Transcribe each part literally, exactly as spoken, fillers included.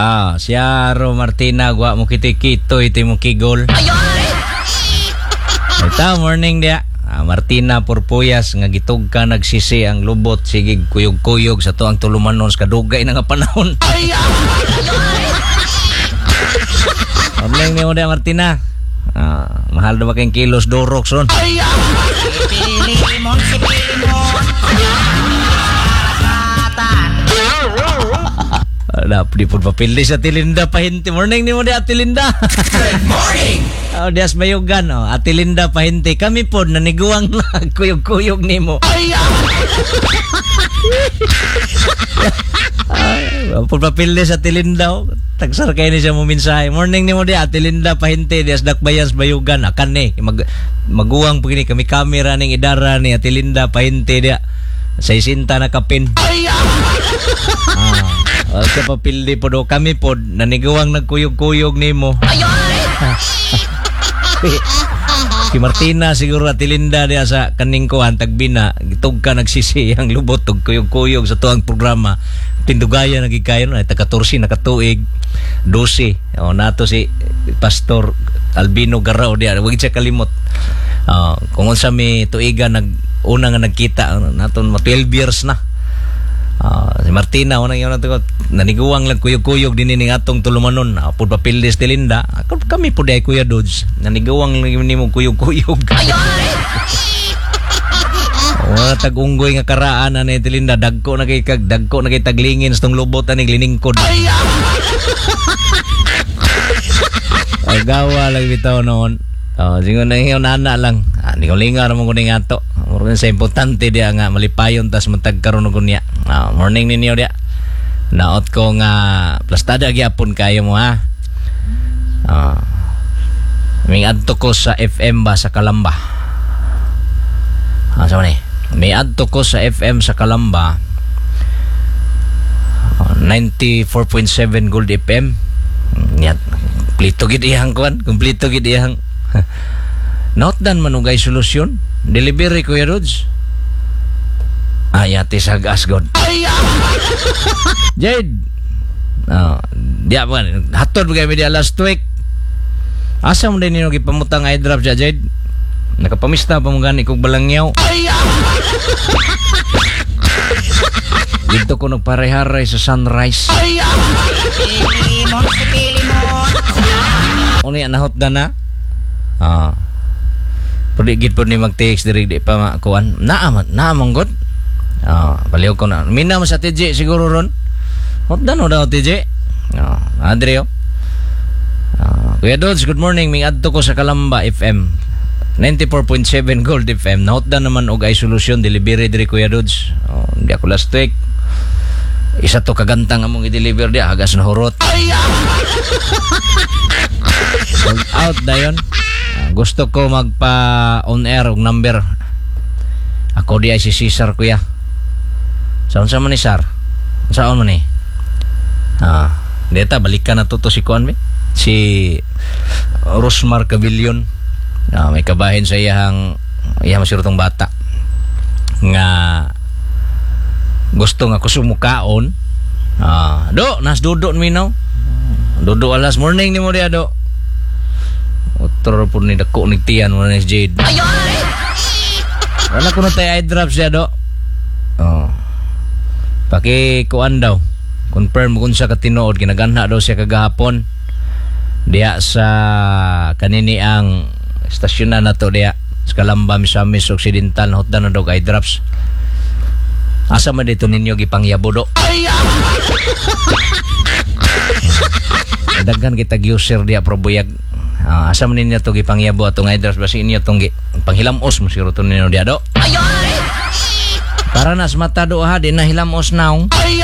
Ah, siya Ro Martina gwa mo kitikito iti mo kigol. Ayoy. Ita morning dia. Ah, Martina Purpuyas nga gitug ka nagsisi ang lubot sige kuyog-kuyog sa tuang tulumanon sa kadugay na nga panahon. Ayoy. Morning ni mo dia Martina. Ah, mahal daw ba kayong kilos dorok son? Ayoy. Pili limon si limon. Dapat di pun papildi sa Atilinda Pahinti. Morning ni mo di Atilinda. Good morning. Oh, dias mayugan oh. Atilinda Pahinti. Kami po naniguang na kuyog-kuyog ni mo. Ay, pun papildi sa Atilinda oh. Tagsar kayo ni siya mo minsahe. Morning ni mo di Atilinda Pahinti. Dias dakbayas mayugan. Akan ni. Mag, maguwang pagini kami kamera ning idara ni Atilinda Pahinti dia. Sa isinta na kapin. Ay, ah. Uh, sa papildi po do kami po naniguang nagkuyog-kuyog nimo. Ayoy. Si Martina siguro Atilinda dia sa kaning kuan tagbina gitug ka nagsisi ang lubot og kuyog-kuyog sa tuang programa. Tindugaya nagikayon ay taga fourteen nakatuig twelve. O nato si Pastor Albino Garao dia wag siya kalimot. Uh, kung unsa mi tuiga nag una nga nagkita naton twelve years na. Uh, si Martina unang yun nato naniguang lang kuyog-kuyog din ning atong tulumanon uh, pud papildi sa Atilinda ako kami pud ay Kuya Dodge naniguang lang nimo kuyog-kuyog ayoy. Wala tag-unggoy nga karaan ani Atilinda dagko na kay kag dagko na kay taglingin sa tong lubot ani liningkod agawa lang bitaw noon. Oh, singo na hiyo nana lang. Ah, ni linga ra mo kuning ato. Murag sa importante dia nga malipayon tas matagkaron og niya. Ah, morning ninyo dia. Naot ko nga plastada gyapon kayo mo ha. Ah. May adto ko sa F M ba sa Kalamba. Ah, sama ni. May adto ko sa F M sa Kalamba. Oh, ninety-four point seven Gold F M. Nyat. Plito gid iyang kuan, kumpleto gid iyang not dan manugay solusyon delivery Kuya Rods ayati sa asgod Jade oh, dia pa hatod bagay media last week asa mo din nino gipamutang eye drop siya Jade nakapamista pa mo gani kog balangyaw dito ko nagpareharay sa Sunrise uni nahot dan na ah. Pwede gid po ni mag-text diri di pa makuan. Naa naamang god. Ah, baliw ko na. Mina mo sa T J siguro ron. Hot dano daw T J. Ah, Adrio. Ah, Kuya Dodge, good morning. Ming adto ko sa Kalamba F M. ninety-four point seven Gold F M. Hot dan naman og ay solusyon delivery diri Kuya Dodge. Oh, di ako last week. Isa to kagantang among i-deliver di agas na hurot. Sold out dayon. Gusto ko magpa on air og number. Ako di ay si Cesar kuya. Saan sa man ni Sar? Saan mo ni? Ah, deta balikan na to to si Kuan si Rosmar Cavillon. Ah, may kabahin sa iyang iyang masirutong bata nga gusto nga ko sumukaon. Ah, do nas dudo mi no. Dudo alas morning ni mo dia do. Otro po ni dako ni tiyan mo ni Jade. Ayoy! Wala ko na tayo eye drop siya do. Oh. Paki kuan daw. Confirm kung siya katinood. Kinaganha daw siya kagahapon. Diya sa kanini ang stasyon na to diya. Sa Kalamba, Misamis, Occidental. Hotdan na daw eye drops. Asa man dito ninyo gipangyabo do. Daghan kita user diya probuyag. Uh, asa man ninyo to gipangyabo atong eye drops basi inyo tong panghilamos mo siguro to ninyo diado. Ayoy! Para nas mata do ha di na hilamos naong. Ayoy!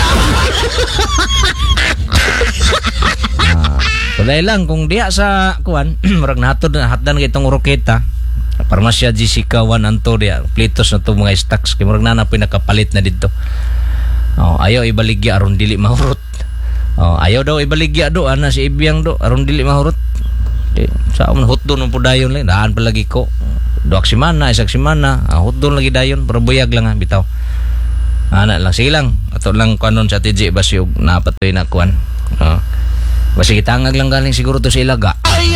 Ah, kulay lang kung diha sa kuan murag natod na hatdan kitong roketa. Parmasya Jessica one anto diya. Plitos na to mga stocks kay murag na pinakapalit na didto. Oh, ayaw ibaligya aron dili mahurot. Oh, ayaw daw ibaligya do ana si Ibiyang do aron dili mahurot. Sa amon hotdon mo po dayon lang daan palagi ko duak simana isak simana ah, hotdon lagi dayon pero buyag lang ha bitaw ana lang sige lang ato lang kanon sa T J basyo napatoy na kuan uh, Basi kitangag lang galing siguro to sa Ilaga.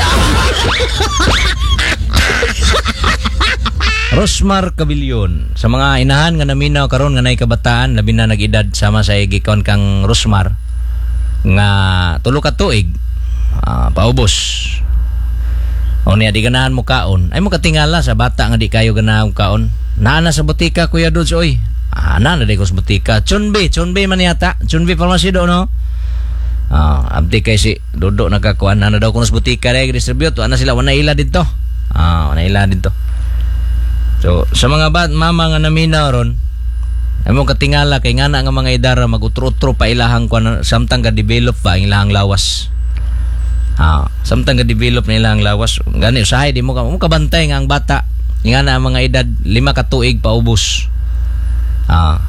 Rosmar Cavillon, sa mga inahan nga naminaw karon nga nay kabataan labi na nag-edad sama sa gikon kang Rosmar nga tulo ka tuig uh, paubos. O niya di ganahan mo kaon. Ay mo katingala sa bata nga di kayo ganahan kaon. Naana sa butika Kuya Dudes oy. Ah, na na di ko sa butika. Chunbi, Chunbi man yata. Chunbi Pharmacy do no. Ah, abdi kay si Dodo nakakuan na daw kuno sa butika dai distribute. Ana sila wala ila dito. Ah, wala ila dito. So, sa mga bat, mama nga naminaw ron, among katingala kay nga na nga mga idara mag-utro-utro pa ilahang kuan samtang ga-develop pa ang ilahang lawas. Ah, samtang ga-develop na ilahang lawas. Gani usahay di mo ka mo kabantay nga ang bata nga na ang mga edad lima ka tuig paubos. Ah.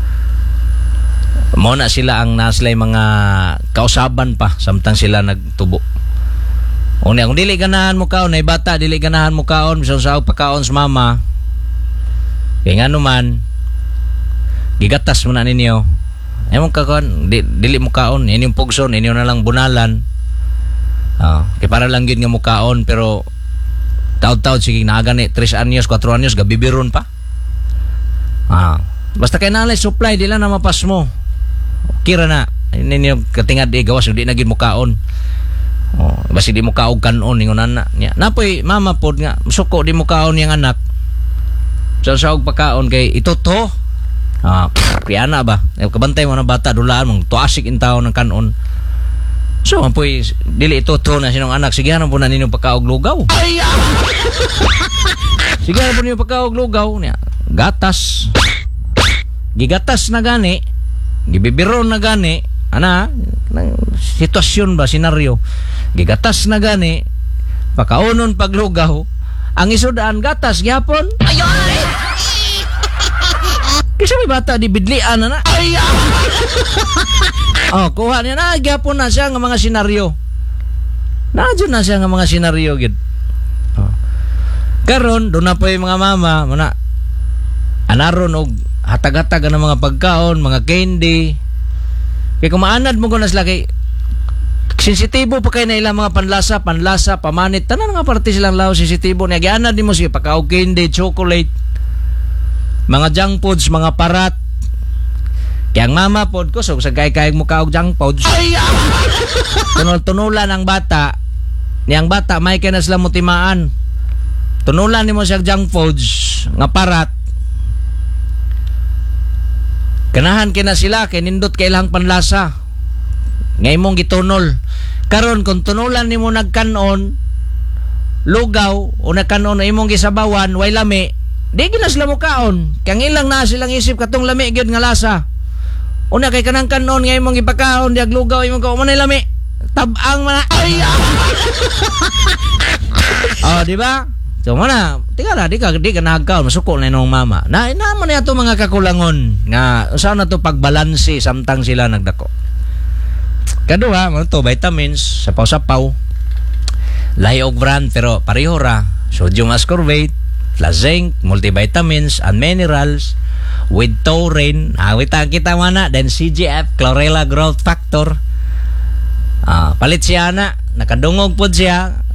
Mo na sila ang naslay mga kausaban pa samtang sila nagtubo. O niya, kung dili ganahan mo kaon, ay bata, dili ganahan mo kaon, bisan sa pagkaon sa mama, kaya nga naman, gigatas mo na ninyo. Ay mong kakaon, di, dili mo kaon, yan yung pugson, inyo na lang bunalan. Uh, kaya para lang yun nga mo kaon, pero taod-taod, sige, naagani, tres anyos, cuatro anyos, gabibiron pa. Uh, basta kaya nalay supply, di lang na mapas mo. Kira na, ninyo katingad, eh, gawas, hindi na gin mo kaon. Oh, basi di mo kaog kanon ningon ana nya. Napoy mama pod nga suko di mo kaon yang anak. Sa so, saog pagkaon kay ito to. Ah, piana ba? Eh, kabantay mo na bata dulaan mong tuasik in taon ng kanon. So, apoy dili ito to na sinong anak sige na po na ninyo pagkaog lugaw. Sige na po ninyo pagkaog lugaw nya. Gatas. Gigatas na gani. Gibibiron na gani. Ana, ng sitwasyon ba, senaryo. Gigatas na gani, pakaunon paglugaw, ang isudaan gatas, gyapon. Ayoy! Kasi may bata, di bidlian na na. Oh, kuha niya na, gyapon na siya ng mga senaryo. Nadyo na siya ng mga senaryo, gid. Oh. Karon, doon na po yung mga mama, muna, anaron og hatag-hatag ng mga pagkaon, mga candy. Kaya kung maanad mo ko na sila kay sensitibo pa kayo na ilang mga panlasa, panlasa, pamanit, tanan nga parte silang lao sensitibo niya. Gianad din mo siya, pagkaog candy, chocolate, mga junk foods, mga parat. Kaya ang mama pod ko, so sa kay-kayag mo kaog junk foods, tunol-tunulan ang bata, niyang bata, may kaya na sila mutimaan. Tunulan ni mo siya junk foods, nga parat, ganahan kina sila kay nindot kay ilang panlasa. Ngay mong gitunol. Karon kung tunulan nimo nagkanon lugaw o nagkanon imong gisabawan way lami, di gina sila mo kaon. Kang ilang na silang isip katong lami gyud nga lasa. Una kay kanang kanon ngay mong ipakaon diag lugaw imong kaon man lami. Tabang man. Ay. Oh, di ba? So mana, tingala di ka di ka nagkaon masuko na nung mama. Na ina man ato mga kakulangon nga usaw na to pagbalanse samtang sila nagdako. Kaduha, mo to vitamins, sapaw-sapaw. Lahi og brand pero pareho ra. Sodium ascorbate, plus zinc, multivitamins and minerals with taurine. Ah, kita kita mana then C G F, chlorella growth factor. Ah, palit siya na nakadungog pod siya